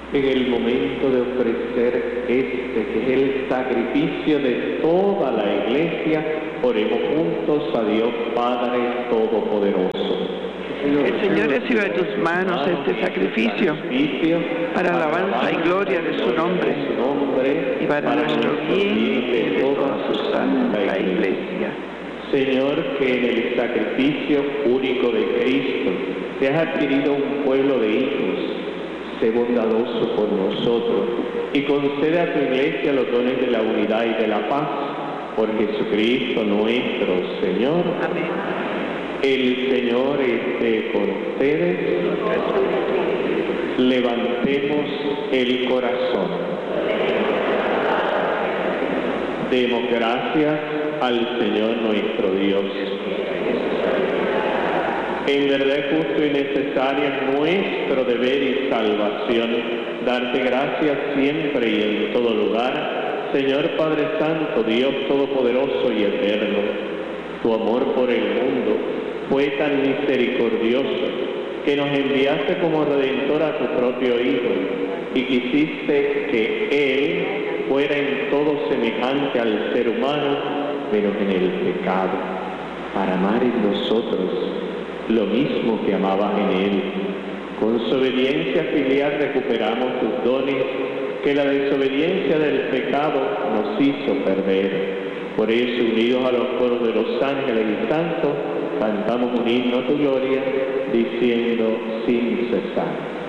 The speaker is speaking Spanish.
En el momento de ofrecer que es el sacrificio de toda la Iglesia, oremos juntos a Dios Padre Todopoderoso. El Señor reciba de tus manos este sacrificio para alabanza y gloria de su nombre y para nuestro bien y de toda su santa Iglesia. Señor, que en el sacrificio único de Cristo te has adquirido un pueblo de hijos, sé bondadoso con nosotros y concede a tu Iglesia los dones de la unidad y de la paz, por Jesucristo nuestro Señor. Amén. El Señor esté con ustedes. Levantemos el corazón. Demos gracias al Señor nuestro Dios. En verdad es justo y necesario nuestro deber y salvación darte gracias siempre y en todo lugar, Señor Padre Santo, Dios Todopoderoso y Eterno. Tu amor por el mundo fue tan misericordioso que nos enviaste como Redentor a tu propio Hijo y quisiste que Él fuera en todo semejante al ser humano, menos en el pecado, para amar en nosotros lo mismo que amabas en Él. Con su obediencia filial recuperamos tus dones que la desobediencia del pecado nos hizo perder. Por eso, unidos a los coros de los ángeles y santos, cantamos un himno a tu gloria, diciendo sin cesar.